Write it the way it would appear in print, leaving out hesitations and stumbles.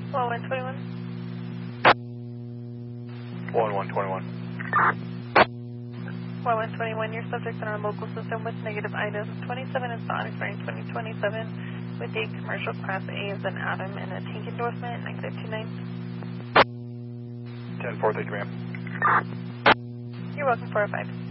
Well, 121. 1121. Well, 121, your subject in our local system with negative items. 27 is Sonic Range 2027 with a commercial class A as an atom and a tank endorsement, negative 29. 10-4, thank you, ma'am. You're welcome, 405.